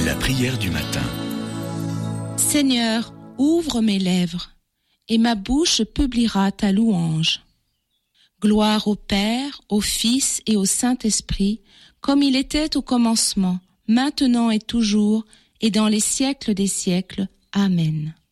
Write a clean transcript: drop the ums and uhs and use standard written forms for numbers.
La prière du matin. Seigneur, ouvre mes lèvres, et ma bouche publiera ta louange. Gloire au Père, au Fils et au Saint-Esprit, comme il était au commencement, maintenant et toujours, et dans les siècles des siècles. Amen.